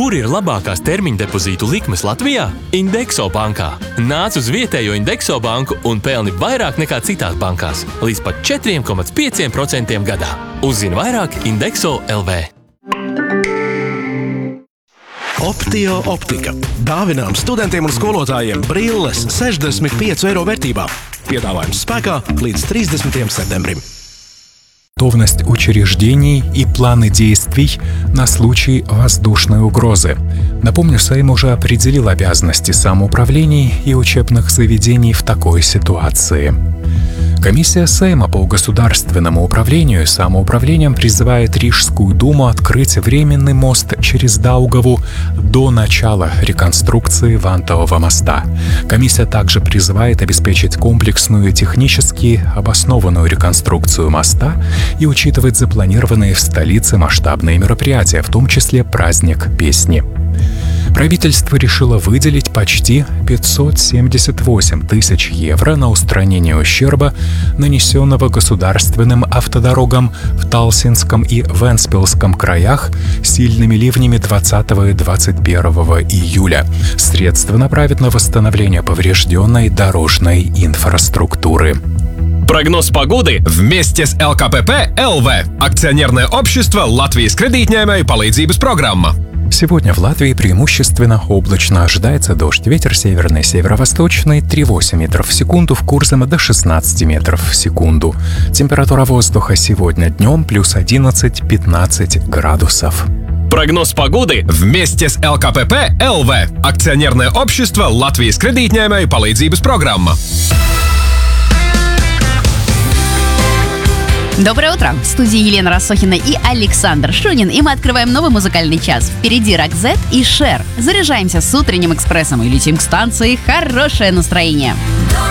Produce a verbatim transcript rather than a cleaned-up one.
Kur ir labākās termiņa depozītu likmes Latvijā? Indekso bankā. Nāc uz vietējo Indekso banku un pelni vairāk nekā citās bankās. Līdz pat četri komā pieci procenti gadā. Uzzini vairāk Indekso L V. Optio optika. Dāvinām studentiem un skolotājiem brilles sešdesmit piecu eiro vērtībā. Piedāvājums spēkā līdz trīsdesmitajam septembrim. Готовность учреждений и планы действий на случай воздушной угрозы. Напомню, Сейм уже определил обязанности самоуправлений и учебных заведений в такой ситуации. Комиссия Сейма по государственному управлению и самоуправлением призывает Рижскую думу открыть временный мост через Даугаву до начала реконструкции Вантового моста. Комиссия также призывает обеспечить комплексную и технически обоснованную реконструкцию моста и учитывать запланированные в столице масштабные мероприятия, в том числе праздник песни. Правительство решило выделить почти пятьсот семьдесят восемь тысяч евро на устранение ущерба, нанесенного государственным автодорогам в Талсинском и Венспилском краях сильными ливнями двадцатого и двадцать первого июля. Средства направят на восстановление поврежденной дорожной инфраструктуры. Прогноз погоды вместе с эл ка пэ пэ эл вэ. Акционерное общество Латвijas kredītņēmēju palīdzības программа. Сегодня в Латвии преимущественно облачно. Ожидается дождь. Ветер северный, северо-восточный три целых восемь метров в секунду. В Курзаме до шестнадцать метров в секунду. Температура воздуха сегодня днем плюс одиннадцать-пятнадцать градусов. Прогноз погоды вместе с эл ка пэ пэ эл вэ. Акционерное общество Латвijas kredītņēmēju palīdzības программа. Доброе утро! В студии Елена Рассохина и Александр Шунин, и мы открываем новый музыкальный час. Впереди Roxette и Cher. Заряжаемся с утренним экспрессом и летим к станции «Хорошее настроение».